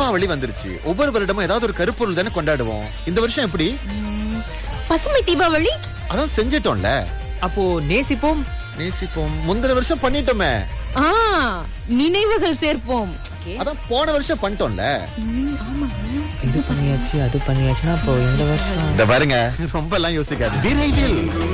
தீபாவளி வந்துருச்சு. ஒவ்வொரு வருடமும் ஏதாவது ஒரு கருப்பொருள் தானே கொண்டாடுவோம். இந்த வருஷம் எப்படி? பசுமை தீபாவளி. அதான் செஞ்சிட்டோம்ல. அப்போ நேசிப்போம். முந்தின வருஷம் பண்ணிட்டோமே. ஆ, நினைவுகள் சேர்ப்போம். அதான் போன வருஷம் பண்ணிட்டோம்ல. இது பண்ணியாச்சு அது பண்ணியாச்சுன்னா அப்போ இந்த வருஷம் இந்த பாருங்க, ரொம்ப எல்லாம் யோசிக்காது. விரைவில்